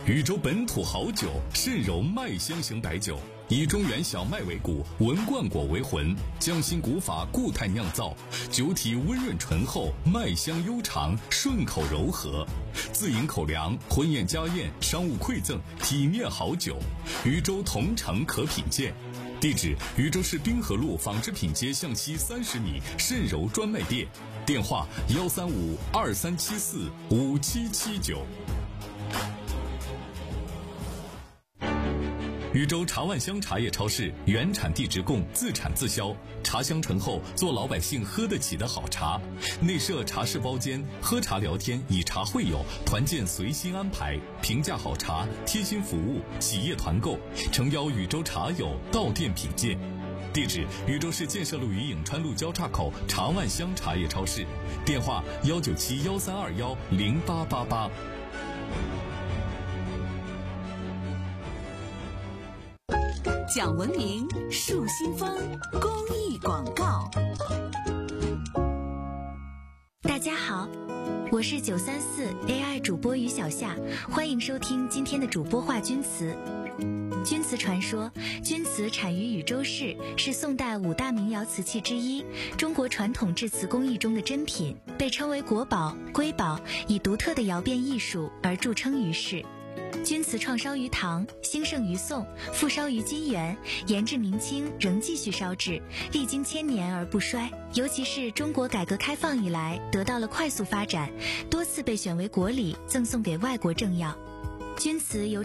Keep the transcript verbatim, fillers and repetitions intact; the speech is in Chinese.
禹州本土好酒，肾柔麦香型白酒，以中原小麦为骨，文冠果为魂，匠心古法固态酿造，酒体温润醇厚，麦香悠长，顺口柔和，自饮口粮，婚宴家宴，商务馈赠，体面好酒。禹州同城可品鉴。地址：禹州市滨河路纺织品街向西三十米肾柔专卖店，电话：幺三五二三七四五七七九。禹州茶万乡茶叶超市原产地直供，自产自销，茶香醇厚，做老百姓喝得起的好茶。内设茶室包间，喝茶聊天，以茶会友，团建随心安排，平价好茶，贴心服务，企业团购，诚邀禹州茶友到店品鉴。地址：禹州市建设路与颍川路交叉口茶万乡茶叶超市，电话：幺九七幺三二幺零八八八。 讲文明树新风公益广告。 大家好，我是九三四 A I 主播于小夏，欢迎收听今天的主播话钧词。钧词传说，钧词产于禹州市，是宋代五大名窑瓷器之一，中国传统制瓷工艺中的珍品，被称为国宝、瑰宝，以独特的窑变艺术而著称于世。钧瓷创烧于唐，兴盛于宋，复烧于金元，延至明清仍继续烧制，历经千年而不衰。尤其是中国改革开放以来得到了快速发展，多次被选为国礼，赠送给外国政要。钧瓷由